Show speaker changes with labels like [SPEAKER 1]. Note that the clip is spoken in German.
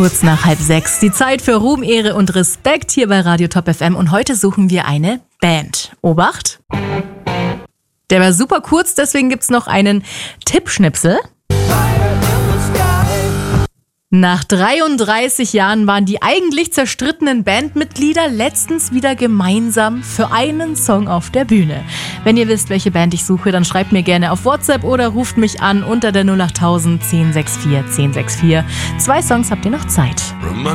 [SPEAKER 1] Kurz nach 5:30. Die Zeit für Ruhm, Ehre und Respekt hier bei Radio Top FM. Und heute suchen wir eine Band. Obacht! Der war super kurz, deswegen gibt's noch einen Tippschnipsel. Nach 33 Jahren waren die eigentlich zerstrittenen Bandmitglieder letztens wieder gemeinsam für einen Song auf der Bühne. Wenn ihr wisst, welche Band ich suche, dann schreibt mir gerne auf WhatsApp oder ruft mich an unter der 08000 1064 1064. 2 Songs habt ihr noch Zeit.